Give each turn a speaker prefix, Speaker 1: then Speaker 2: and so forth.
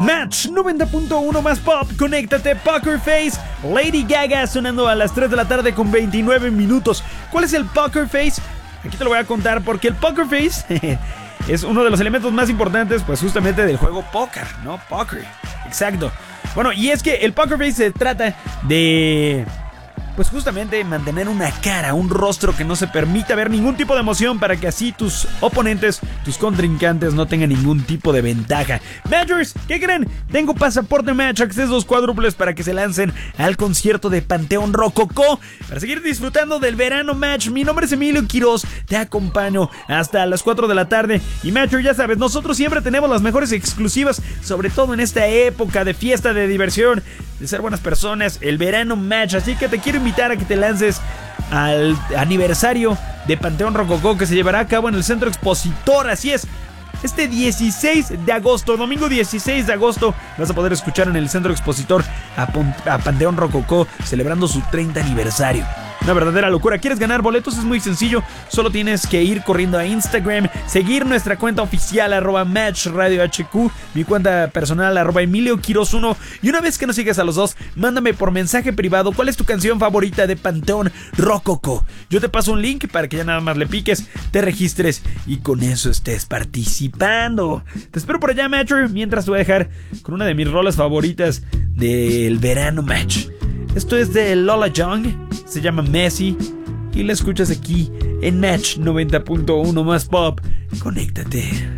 Speaker 1: Match 90.1 más pop, conéctate, Poker Face. Lady Gaga sonando a las 3 de la tarde con 29 minutos. ¿Cuál es el Poker Face? Aquí te lo voy a contar porque el Poker Face es uno de los elementos más importantes, pues justamente del juego póker, ¿no? Poker, exacto. Bueno, y es que el Poker Face se trata de, pues justamente mantener una cara, un rostro que no se permita ver ningún tipo de emoción para que así tus oponentes, tus contrincantes no tengan ningún tipo de ventaja. Matchers, ¿qué creen? Tengo pasaporte Match, accesos cuádruples para que se lancen al concierto de Panteón Rococó para seguir disfrutando del verano Match. Mi nombre es Emilio Quiroz, te acompaño hasta las 4 de la tarde. Y Matcher, ya sabes, nosotros siempre tenemos las mejores exclusivas, sobre todo en esta época de fiesta, de diversión, de ser buenas personas, el verano Match. Así que te quiero invitar a que te lances al aniversario de Panteón Rococó que se llevará a cabo en el Centro Expositor. Así es, este 16 de agosto, domingo 16 de agosto, vas a poder escuchar en el Centro Expositor a Panteón Rococó celebrando su 30 aniversario. Una verdadera locura. ¿Quieres ganar boletos? Es muy sencillo. Solo tienes que ir corriendo a Instagram, seguir nuestra cuenta oficial @MatchRadioHQ, mi cuenta personal @EmilioQuiroz1. Y una vez que nos sigues a los dos, mándame por mensaje privado cuál es tu canción favorita de Panteón Rococó. Yo te paso un link para que ya nada más le piques, te registres y con eso estés participando. Te espero por allá, Matcher. Mientras te voy a dejar con una de mis rolas favoritas del verano Match. Esto es de Lola Young, se llama Messi y la escuchas aquí en Match 90.1 más pop. Conéctate.